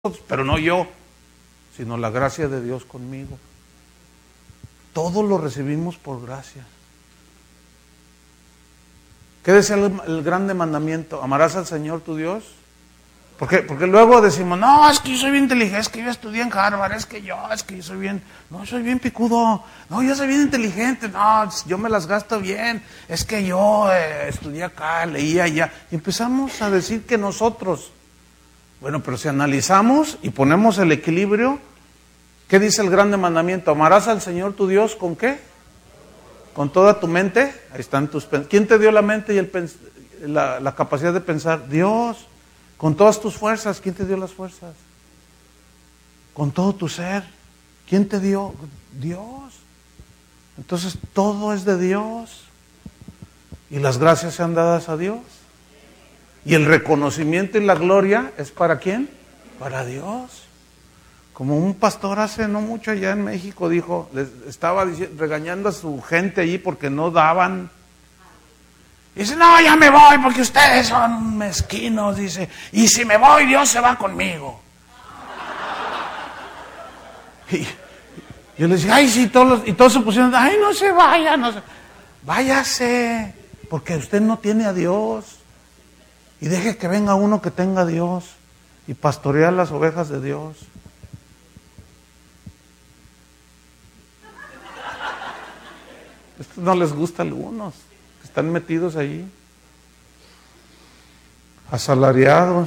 pero no yo, sino la gracia de Dios conmigo. Todo lo recibimos por gracia. ¿Qué decía el grande mandamiento? ¿Amarás al Señor tu Dios? Porque luego decimos, no, es que yo soy bien inteligente, es que yo estudié en Harvard, es que yo soy bien, no, soy bien picudo, no, yo soy bien inteligente, no, yo me las gasto bien, es que yo estudié acá, leí allá. Y empezamos a decir que nosotros, bueno, pero si analizamos y ponemos el equilibrio, ¿qué dice el grande mandamiento? ¿Amarás al Señor tu Dios con qué? ¿Con toda tu mente? Ahí están tus pensamientos. ¿Quién te dio la mente y la capacidad de pensar? Dios. ¿Con todas tus fuerzas? ¿Quién te dio las fuerzas? ¿Con todo tu ser? ¿Quién te dio? Dios. Entonces todo es de Dios. Y las gracias sean dadas a Dios. Y el reconocimiento y la gloria es ¿para quién? Para Dios. Como un pastor hace no mucho allá en México dijo, estaba regañando a su gente allí porque no daban. Dice, no, ya me voy porque ustedes son mezquinos, dice, y si me voy Dios se va conmigo. Y yo les dije, ay, sí, todos se pusieron, ay, no se vaya, váyase, porque usted no tiene a Dios. Y deje que venga uno que tenga a Dios y pastorear las ovejas de Dios. Esto no les gusta a algunos, que están metidos ahí, asalariados.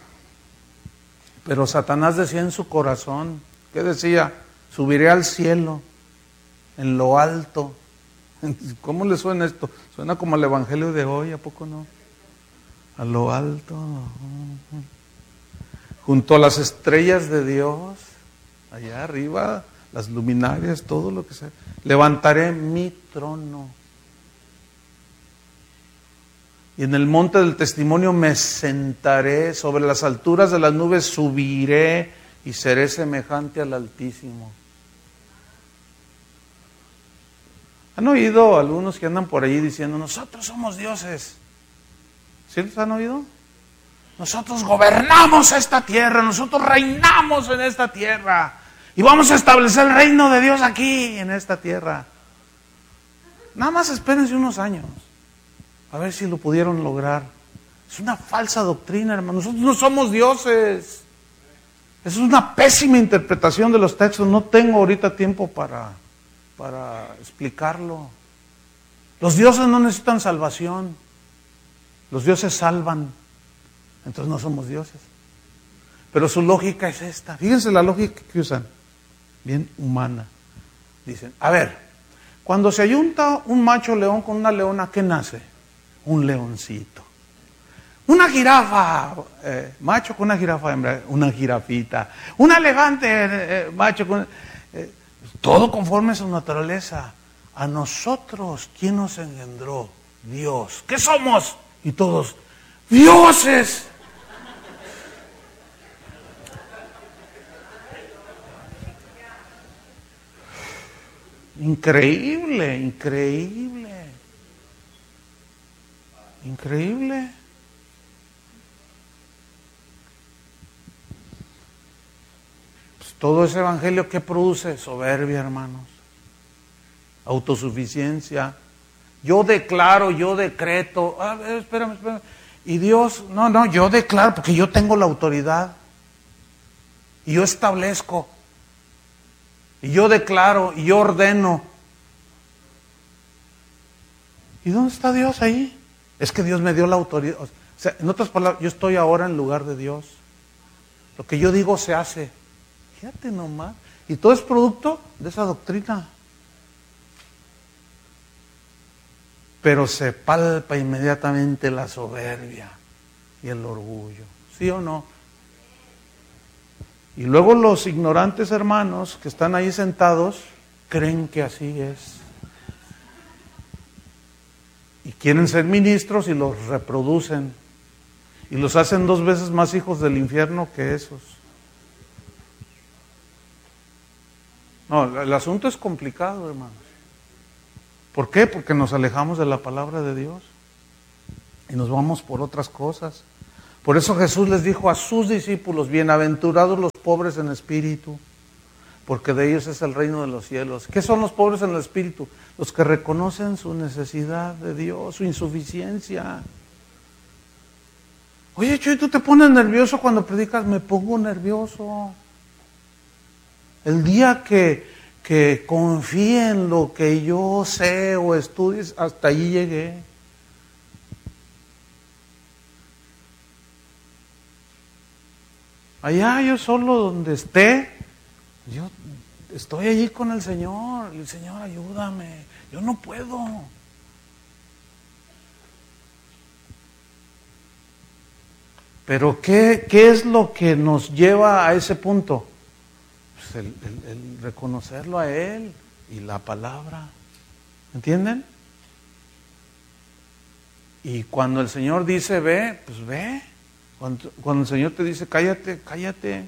Pero Satanás decía en su corazón, ¿qué decía? Subiré al cielo, en lo alto. ¿Cómo le suena esto? Suena como el evangelio de hoy, ¿a poco no? A lo alto, junto a las estrellas de Dios, allá arriba, las luminarias, todo lo que sea. Levantaré mi trono. Y en el monte del testimonio me sentaré, sobre las alturas de las nubes subiré y seré semejante al Altísimo. ¿Han oído algunos que andan por allí diciendo, nosotros somos dioses? ¿Sí los han oído? Nosotros gobernamos esta tierra, nosotros reinamos en esta tierra y vamos a establecer el reino de Dios aquí, en esta tierra. Nada más espérense unos años, a ver si lo pudieron lograr. Es una falsa doctrina, hermano. Nosotros no somos dioses. Es una pésima interpretación de los textos. No tengo ahorita tiempo para explicarlo. Los dioses no necesitan salvación. Los dioses salvan. Entonces no somos dioses. Pero su lógica es esta. Fíjense la lógica que usan. Bien humana. Dicen, a ver, cuando se ayunta un macho león con una leona, ¿qué nace? Un leoncito. Una jirafa, macho con una jirafa hembra, una jirafita. Un elefante, macho con... todo conforme a su naturaleza. A nosotros, ¿quién nos engendró? Dios. ¿Qué somos? Y todos, dioses. Increíble, increíble. Increíble. Pues todo ese evangelio, ¿qué produce? Soberbia, hermanos. Autosuficiencia. Yo declaro, yo decreto. Espérame. Y Dios, no, yo declaro porque yo tengo la autoridad. Y yo establezco. Y yo declaro, y yo ordeno. ¿Y dónde está Dios ahí? Es que Dios me dio la autoridad. O sea, en otras palabras, yo estoy ahora en lugar de Dios. Lo que yo digo se hace. Fíjate nomás. Y todo es producto de esa doctrina. Pero se palpa inmediatamente la soberbia y el orgullo. ¿Sí o no? Y luego los ignorantes hermanos que están ahí sentados creen que así es. Y quieren ser ministros y los reproducen. Y los hacen 2 veces más hijos del infierno que esos. No, el asunto es complicado, hermanos. ¿Por qué? Porque nos alejamos de la palabra de Dios. Y nos vamos por otras cosas. Por eso Jesús les dijo a sus discípulos, bienaventurados los pobres en espíritu, porque de ellos es el reino de los cielos. ¿Qué son los pobres en el espíritu? Los que reconocen su necesidad de Dios, su insuficiencia. Oye, Chuy, ¿tú te pones nervioso cuando predicas? Me pongo nervioso. El día que confíe en lo que yo sé o estudies, hasta allí llegué. Allá yo solo donde esté, yo estoy allí con el Señor. Y el Señor, ayúdame, yo no puedo. Pero ¿qué es lo que nos lleva a ese punto? Pues el reconocerlo a Él y la palabra. ¿Entienden? Y cuando el Señor dice ve, pues ve. Cuando el Señor te dice cállate, cállate.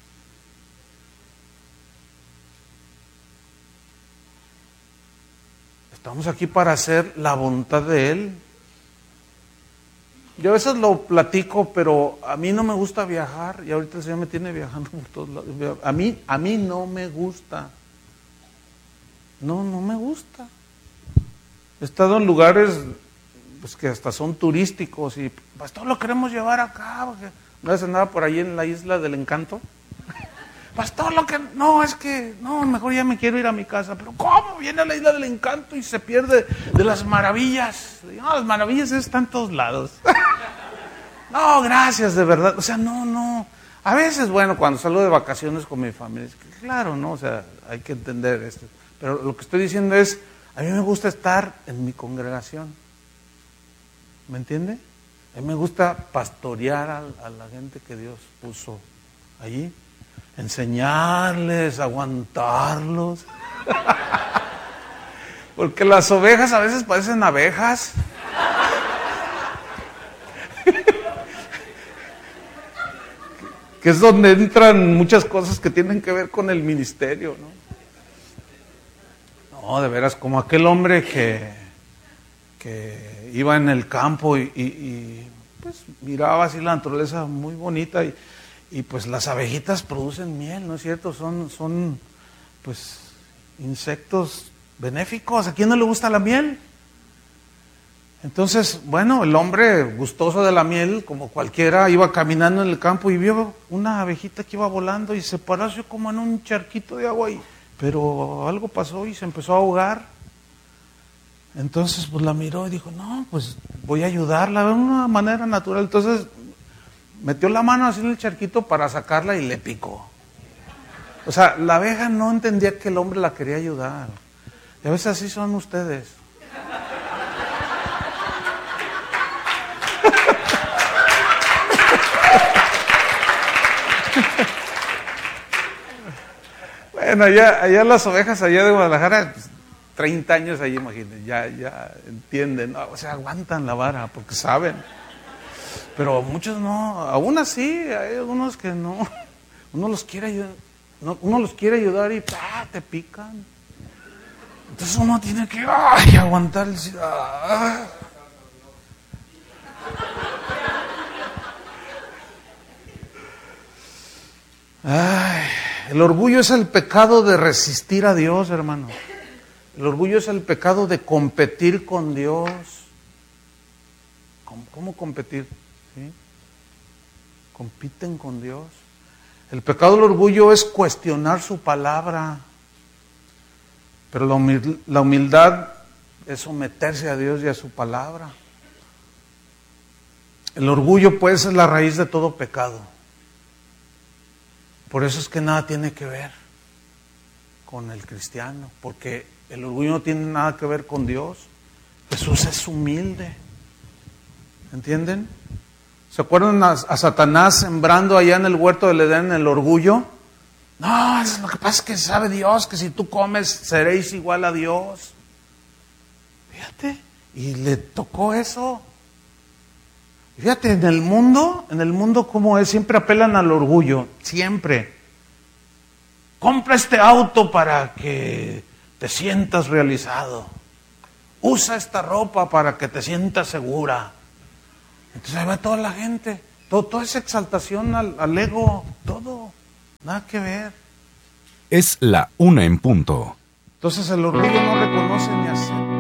Estamos aquí para hacer la voluntad de Él. Yo a veces lo platico, pero a mí no me gusta viajar y ahorita el Señor me tiene viajando por todos lados. A mí no me gusta. No me gusta. He estado en lugares pues que hasta son turísticos y pues todo lo queremos llevar acá. Porque una vez andaba por ahí en la isla del Encanto. Pastor, mejor ya me quiero ir a mi casa. Pero ¿cómo? Viene a la isla del Encanto y se pierde de las maravillas. No, las maravillas están en todos lados. No, gracias, de verdad. O sea, no. A veces, bueno, cuando salgo de vacaciones con mi familia, claro, ¿no? O sea, hay que entender esto. Pero lo que estoy diciendo es, a mí me gusta estar en mi congregación. ¿Me entiende? A mí me gusta pastorear a la gente que Dios puso allí. Enseñarles, aguantarlos. Porque las ovejas a veces parecen abejas. Que es donde entran muchas cosas que tienen que ver con el ministerio, ¿no? No, de veras, como aquel hombre que iba en el campo y pues miraba así la naturaleza muy bonita y pues las abejitas producen miel, ¿no es cierto? Son pues insectos benéficos. ¿A quién no le gusta la miel? Entonces, bueno, el hombre gustoso de la miel, como cualquiera, iba caminando en el campo y vio una abejita que iba volando y se paró así como en un charquito de agua, pero algo pasó y se empezó a ahogar. Entonces, pues la miró y dijo, no, pues voy a ayudarla de una manera natural. Entonces, metió la mano así en el charquito para sacarla y le picó. O sea, la abeja no entendía que el hombre la quería ayudar. Y a veces así son ustedes. Bueno, allá las ovejas allá de Guadalajara, pues, 30 años allí, imagínense, ya entienden, ¿no? O sea, aguantan la vara porque saben. Pero muchos no, aún así, hay algunos que no. Uno los quiere ayudar, y te pican. Entonces uno tiene que aguantar. El orgullo es el pecado de resistir a Dios, hermano. El orgullo es el pecado de competir con Dios. ¿Cómo competir? ¿Sí? Compiten con Dios. El pecado del orgullo es cuestionar su palabra. Pero la humildad es someterse a Dios y a su palabra. El orgullo, pues, es la raíz de todo pecado. Por eso es que nada tiene que ver con el cristiano, porque el orgullo no tiene nada que ver con Dios. Jesús es humilde. ¿Entienden? ¿Se acuerdan a Satanás sembrando allá en el huerto del Edén el orgullo? No, lo que pasa es que sabe Dios que si tú comes seréis igual a Dios. Fíjate, y le tocó eso. Fíjate, en el mundo cómo es, siempre apelan al orgullo, siempre. Compra este auto para que te sientas realizado. Usa esta ropa para que te sientas segura. Entonces ahí va toda la gente. Toda esa exaltación al ego, todo, nada que ver. Es la 1:00 PM. Entonces el orgullo no reconoce ni acepta.